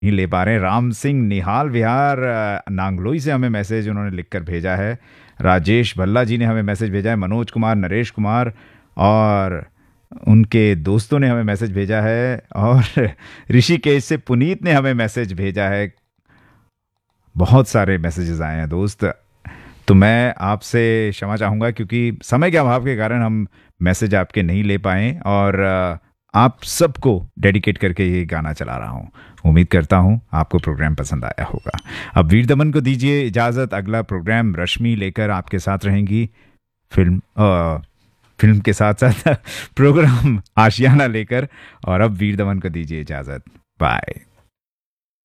नहीं ले पा रहे हैं। राम सिंह निहाल विहार नांगलोई से हमें मैसेज उन्होंने लिखकर भेजा है। राजेश भल्ला जी ने हमें मैसेज भेजा है। मनोज कुमार, नरेश कुमार और उनके दोस्तों ने हमें मैसेज भेजा है। और ऋषिकेश से पुनीत ने हमें मैसेज भेजा है। बहुत सारे मैसेजेस आए हैं दोस्त। तो मैं आपसे क्षमा चाहूँगा क्योंकि समय के अभाव के कारण हम मैसेज आपके नहीं ले पाए, और आप सबको डेडिकेट करके ये गाना चला रहा हूँ। उम्मीद करता हूँ आपको प्रोग्राम पसंद आया होगा। अब वीर दमन को दीजिए इजाज़त। अगला प्रोग्राम रश्मि लेकर आपके साथ रहेंगी। फिल्म फिल्म के साथ साथ प्रोग्राम आशियाना लेकर। और अब वीर दमन को दीजिए इजाज़त। बाय।